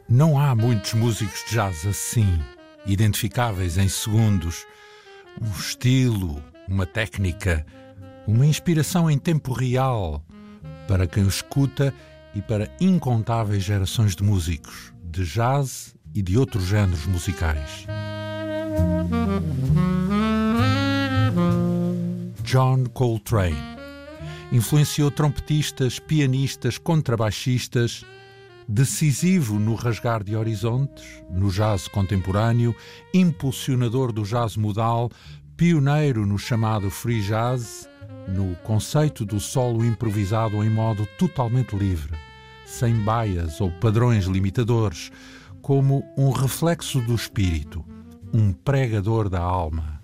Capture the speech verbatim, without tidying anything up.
Não há muitos músicos de jazz assim, identificáveis em segundos. Um estilo, uma técnica, uma inspiração em tempo real para quem o escuta e para incontáveis gerações de músicos, de jazz e de outros géneros musicais. John Coltrane influenciou trompetistas, pianistas, contrabaixistas, decisivo no rasgar de horizontes, no jazz contemporâneo, impulsionador do jazz modal, pioneiro no chamado free jazz, no conceito do solo improvisado em modo totalmente livre, sem baias ou padrões limitadores, como um reflexo do espírito, um pregador da alma.